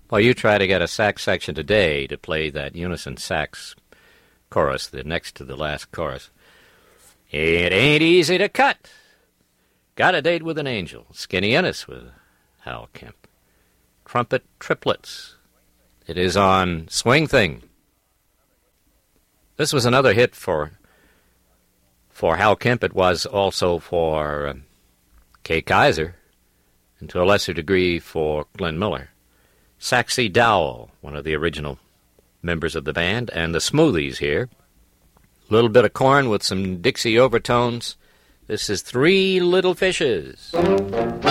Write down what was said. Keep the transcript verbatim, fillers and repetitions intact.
Well, you try to get a sax section today to play that unison sax chorus, the next to the last chorus. It ain't easy to cut. Got a date with an angel. Skinny Ennis with Hal Kemp. Trumpet triplets. It is on Swing Thing. This was another hit for for Hal Kemp. It was also for uh, Kay Kyser, and to a lesser degree for Glenn Miller. Saxy Dowell, one of the original members of the band, and the Smoothies here. A little bit of corn with some Dixie overtones. This is Three Little Fishes.